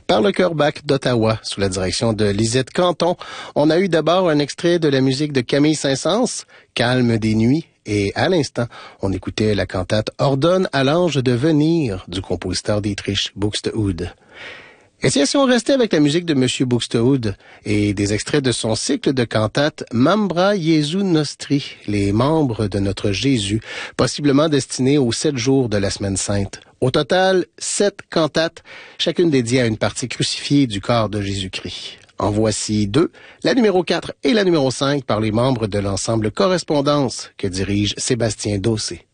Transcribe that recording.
par le chœur Bach d'Ottawa, sous la direction de Lisette Canton. On a eu d'abord un extrait de la musique de Camille Saint-Saëns, Calme des nuits, et à l'instant, on écoutait la cantate Ordonne à l'ange de venir du compositeur d'Autriche, Buxtehude. Et si on restait avec la musique de M. Buxtehude et des extraits de son cycle de cantates Membra Jesu Nostri, les membres de notre Jésus, possiblement destinés aux 7 jours de la Semaine Sainte. Au total, 7 cantates, chacune dédiée à une partie crucifiée du corps de Jésus-Christ. En voici 2, la numéro 4 et la numéro 5 par les membres de l'ensemble Correspondance que dirige Sébastien Dossé.